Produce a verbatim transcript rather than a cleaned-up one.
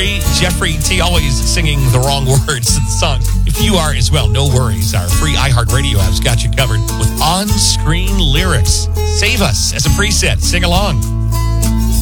free. Jeffrey T always singing the wrong words in the song. If you are as well, no worries. Our free iHeartRadio app's got you covered with on-screen lyrics. Save us as a preset. Sing along.